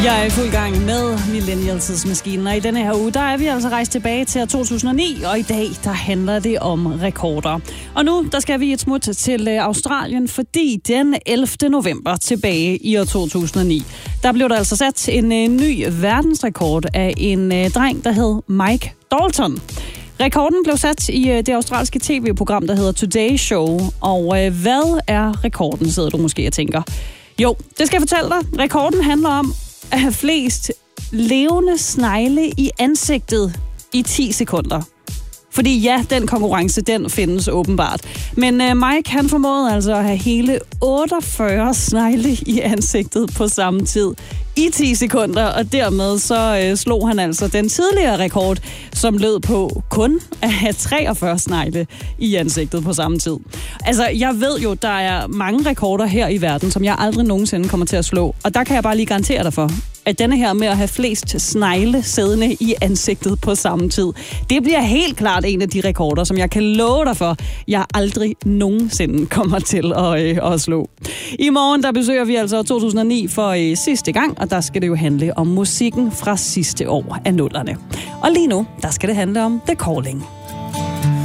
Jeg er i fuld gang med Millennials-maskinen, og i denne her uge, der er vi altså rejst tilbage til 2009, og i dag, der handler det om rekorder. Og nu, der skal vi et smut til Australien, fordi den 11. november tilbage i år 2009, der blev der altså sat en ny verdensrekord af en dreng, der hed Mike Dalton. Rekorden blev sat i det australske tv-program, der hedder Today Show, og hvad er rekorden, sidder du måske og tænker? Jo, det skal jeg fortælle dig. Rekorden handler om at have flest levende snegle i ansigtet i 10 sekunder. Fordi ja, den konkurrence, den findes åbenbart. Men Mike, han formåede altså at have hele 48 snegle i ansigtet på samme tid i 10 sekunder, og dermed så slog han altså den tidligere rekord, som lød på kun at have 43 snegle i ansigtet på samme tid. Altså, jeg ved jo, der er mange rekorder her i verden, som jeg aldrig nogensinde kommer til at slå, og der kan jeg bare lige garantere dig for, at denne her med at have flest snegle siddende i ansigtet på samme tid, det bliver helt klart en af de rekorder, som jeg kan love dig for, jeg aldrig nogensinde kommer til at slå. I morgen, der besøger vi altså 2009 for sidste gang, og der skal det jo handle om musikken fra sidste år af 00'erne. Og lige nu, der skal det handle om The Calling.